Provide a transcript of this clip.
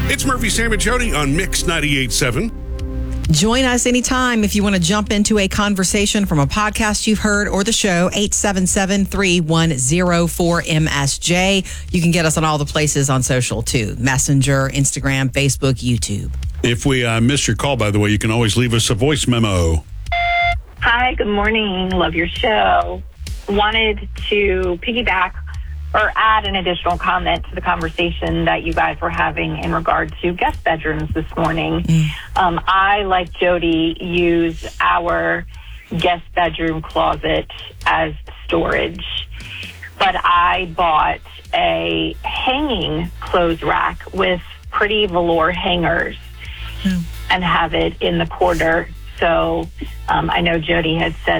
It's Murphy, Sam, and Jody on Mix 98.7. Join us anytime if you want to jump into a conversation from a podcast you've heard or the show, 877-3104-MSJ. You can get us on all the places on social, too. Messenger, Instagram, Facebook, YouTube. If we missed your call, by the way, you can always leave us a voice memo. Hi, good morning. Love your show. Wanted to piggyback or add an additional comment to the conversation that you guys were having in regard to guest bedrooms this morning. I, like Jody, use our guest bedroom closet as storage, but I bought a hanging clothes rack with pretty velour hangers and have it in the corner. So I know Jody had said